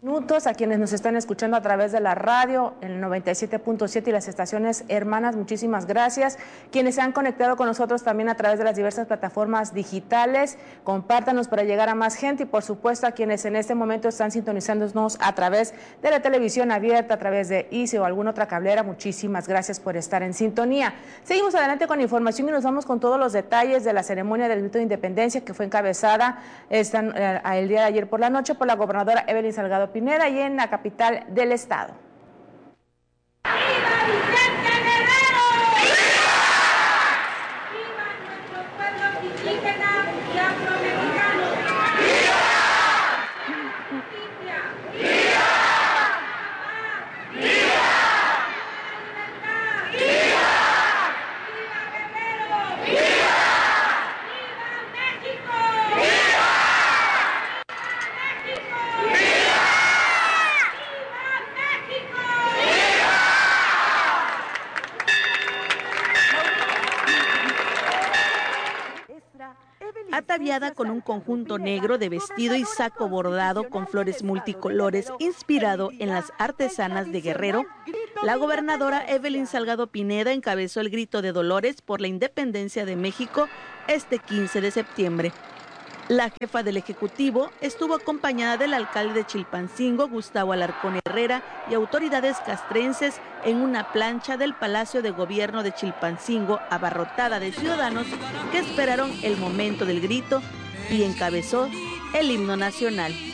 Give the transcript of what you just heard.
Minutos a quienes nos están escuchando a través de la radio, el 97.7 y las estaciones hermanas, muchísimas gracias. Quienes se han conectado con nosotros también a través de las diversas plataformas digitales, compártanos para llegar a más gente y por supuesto a quienes en este momento están sintonizándonos a través de la televisión abierta, a través de ICE o alguna otra cablera, muchísimas gracias por estar en sintonía. Seguimos adelante con información y nos vamos con todos los detalles de la ceremonia del grito de independencia que fue encabezada el día de ayer por la noche por la gobernadora Evelyn Salgado Pineda y en la capital del estado. ¡Viva Vicente Guerrero! ¡Viva! ¡Viva nuestros pueblos indígenas y afromexicanos! ¡Viva! ¡Justicia! ¡Viva! ¡Paz! ¡Viva! ¡Libertad! ¡Viva! ¡Viva Guerrero! ¡Viva! ¡Viva México! ¡Viva! ¡México! ¡Viva! Ataviada con un conjunto negro de vestido y saco bordado con flores multicolores inspirado en las artesanas de Guerrero, la gobernadora Evelyn Salgado Pineda encabezó el grito de dolores por la independencia de México este 15 de septiembre. La jefa del Ejecutivo estuvo acompañada del alcalde de Chilpancingo, Gustavo Alarcón Herrera, y autoridades castrenses en una plancha del Palacio de Gobierno de Chilpancingo, abarrotada de ciudadanos que esperaron el momento del grito y encabezó el himno nacional.